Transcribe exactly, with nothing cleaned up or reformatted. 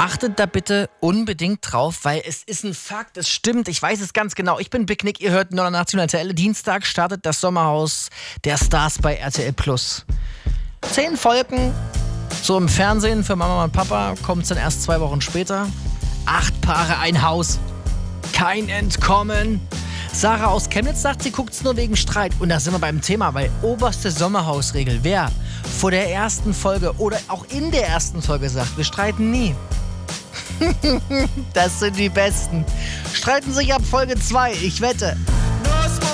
Achtet da bitte unbedingt drauf, weil es ist ein Fakt, es stimmt, ich weiß es ganz genau. Ich bin Big Nick, ihr hört neunundachtzig Komma neun R T L. Dienstag startet das Sommerhaus der Stars bei R T L Plus. Zehn Folgen, so im Fernsehen für Mama und Papa, kommt es dann erst zwei Wochen später. Acht Paare, ein Haus, kein Entkommen. Sarah aus Chemnitz sagt, sie guckt es nur wegen Streit. Und da sind wir beim Thema, weil oberste Sommerhausregel, wer vor der ersten Folge oder auch in der ersten Folge sagt, wir streiten nie. Das sind die Besten. Streiten sich ab Folge zwei, ich wette.